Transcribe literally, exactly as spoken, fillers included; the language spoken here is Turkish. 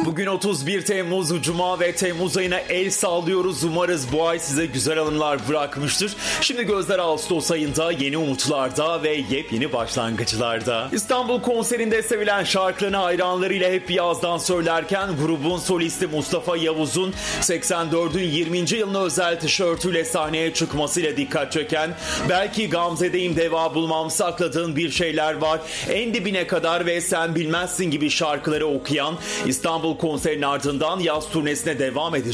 Bugün otuz bir Temmuz Cuma ve Temmuz ayına el sallıyoruz. Umarız bu ay size güzel anılar bırakmıştır. Şimdi gözler Ağustos ayında, yeni umutlarda ve yepyeni başlangıçlarda. İstanbul konserinde sevilen şarkılarını hayranlarıyla hep yazdan söylerken grubun solisti Mustafa Yavuz'un seksen dördün yirminci yılına özel tişörtüyle sahneye çıkmasıyla dikkat çeken "Belki Gamze'deyim deva bulmam, sakladığın bir şeyler var, en dibine kadar ve sen bilmezsin" gibi şarkıları okuyan, İstanbul konserinin ardından yaz turnesine devam edecek